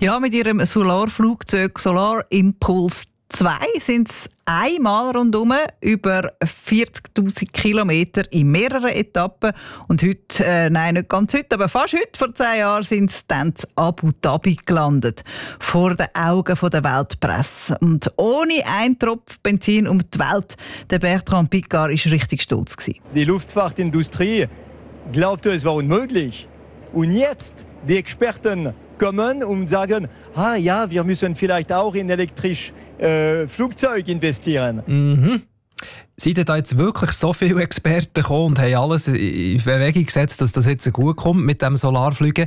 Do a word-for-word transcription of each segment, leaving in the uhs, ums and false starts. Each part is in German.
Ja, mit ihrem Solarflugzeug Solar Impulse zwei sind sie einmal rundum über vierzigtausend Kilometer in mehreren Etappen. Und heute, äh, nein, nicht ganz heute, aber fast heute, vor zehn Jahren, sind sie dann in Abu Dhabi gelandet. Vor den Augen der Weltpresse. Und ohne einen Tropfen Benzin um die Welt. Der Bertrand Piccard war richtig stolz. Die Luftfahrtindustrie glaubte, es war unmöglich. Und jetzt, die Experten kommen und sagen, ah ja, wir müssen vielleicht auch in elektrische äh, Flugzeuge investieren. Mhm. Sind da jetzt wirklich so viele Experten gekommen und haben alles in Bewegung gesetzt, dass das jetzt gut kommt mit dem Solarfliegen?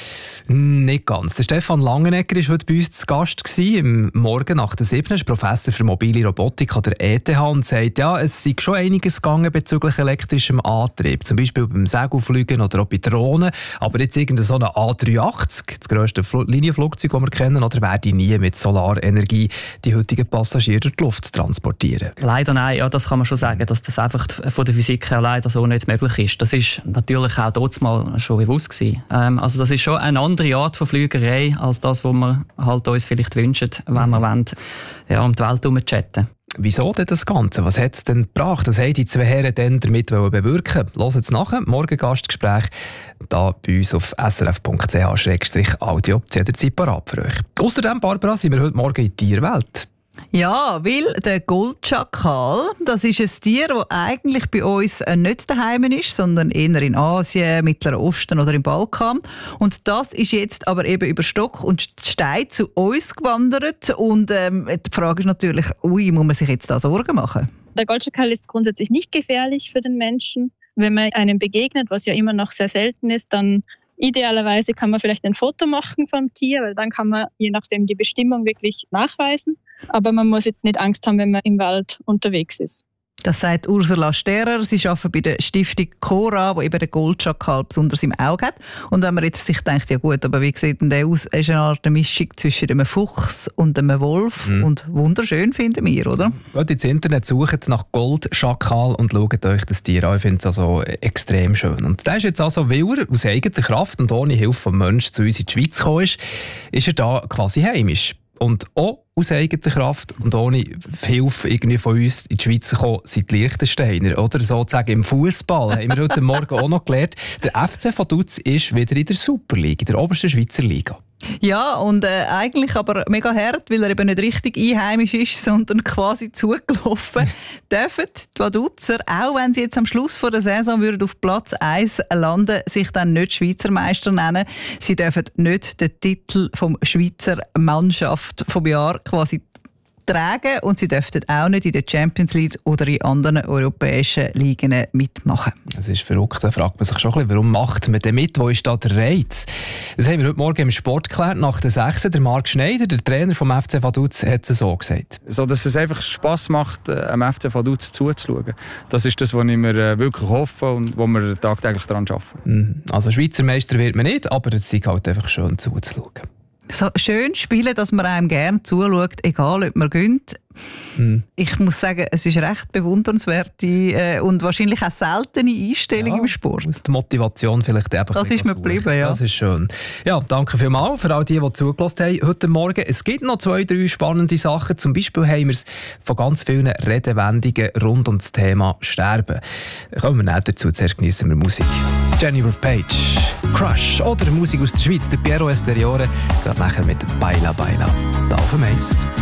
Nicht ganz. Der Stefan Langenegger war heute bei uns zu Gast gewesen, im Morgen nach der sieben. Er ist Professor für mobile Robotik an der E T H und sagt, ja, es sei schon einiges gegangen bezüglich elektrischem Antrieb. Zum Beispiel beim Segelfliegen oder auch bei Drohnen. Aber jetzt irgendein so ein A drei achtzig, das grösste Linienflugzeug, das wir kennen, oder werde nie mit Solarenergie die heutigen Passagiere durch die Luft transportieren? Leider nein, ja, das kann man schon sagen, dass das einfach von der Physik her leider so nicht möglich ist. Das ist natürlich auch dort mal schon bewusst gewesen. Ähm, also das ist schon ein andere Art von Flügerei als das, was wir halt uns vielleicht wünschen, wenn wir wollen, ja, um die Welt herum chatten. Wieso denn das Ganze? Was hat es denn gebracht? Was haben die zwei Herren denn damit bewirken? Hört es nachher. Morgen Gastgespräch da bei uns auf s r f punkt c h slash audio. Jederzeit parat für euch. Außerdem, Barbara, sind wir heute Morgen in die Tierwelt. Ja, weil der Goldschakal, das ist ein Tier, das eigentlich bei uns nicht daheim ist, sondern eher in Asien, Mittlerer Osten oder im Balkan. Und das ist jetzt aber eben über Stock und Stein zu uns gewandert. Und ähm, die Frage ist natürlich, ui, muss man sich jetzt da Sorgen machen? Der Goldschakal ist grundsätzlich nicht gefährlich für den Menschen. Wenn man einem begegnet, was ja immer noch sehr selten ist, dann idealerweise kann man vielleicht ein Foto machen vom Tier, weil dann kann man je nachdem die Bestimmung wirklich nachweisen. Aber man muss jetzt nicht Angst haben, wenn man im Wald unterwegs ist. Das sagt Ursula Sterer. Sie arbeitet bei der Stiftung Cora, die eben den Goldschakal besonders im Auge hat. Und wenn man jetzt sich denkt, ja gut, aber wie sieht denn der aus? Er ist eine Art Mischung zwischen einem Fuchs und einem Wolf. Mhm. Und wunderschön finden wir, oder? Geht ins Internet, sucht nach Goldschakal und schaut euch das Tier an. Ich finde es also extrem schön. Und der ist jetzt also, weil er aus eigener Kraft und ohne Hilfe vom Menschen zu uns in die Schweiz gekommen ist, ist er da quasi heimisch. Und auch aus eigener Kraft und ohne Hilfe irgendwie von uns in die Schweiz gekommen sind die Liechtensteiner. Oder sozusagen im Fußball haben wir heute Morgen auch noch gelernt. Der F C Vaduz ist wieder in der Superliga, in der obersten Schweizer Liga. Ja, und äh, eigentlich aber mega hart, weil er eben nicht richtig einheimisch ist, sondern quasi zugelaufen. Dürfen die Vaduzer, auch wenn sie jetzt am Schluss von der Saison würden auf Platz eins landen, sich dann nicht Schweizer Meister nennen. Sie dürfen nicht den Titel vom Schweizer Mannschaft vom Jahr quasi tragen und sie dürften auch nicht in der Champions League oder in anderen europäischen Ligen mitmachen. Das ist verrückt, da fragt man sich schon ein bisschen, warum macht man denn mit? Wo ist da der Reiz? Das haben wir heute Morgen im Sport geklärt, nach der sechsten Der Marc Schneider, der Trainer vom F C Vaduz, hat es so gesagt. So, dass es einfach Spass macht, am F C Vaduz zuzuschauen. Das ist das, was ich mir wirklich hoffe und wo wir tagtäglich daran arbeiten. Also Schweizer Meister wird man nicht, aber es ist halt einfach schön zuzuschauen. So schön spielen, dass man einem gerne zuschaut, egal ob man gönnt. Hm. Ich muss sagen, es ist recht bewundernswerte äh, und wahrscheinlich auch seltene Einstellung ja, im Sport. Aus der Motivation vielleicht einfach. Das ist mir geblieben, ja. Das ist schön. Ja, danke vielmals für all die, die zugelassen haben heute Morgen. Es gibt noch zwei, drei spannende Sachen. Zum Beispiel haben wir es von ganz vielen Redewendungen rund um das Thema Sterben. Kommen wir nicht dazu. Zuerst genießen wir Musik. Jennifer Page, Crush oder Musik aus der Schweiz, der Piero Esteriore, gerade nachher mit Baila Baila. Da auf dem Eis.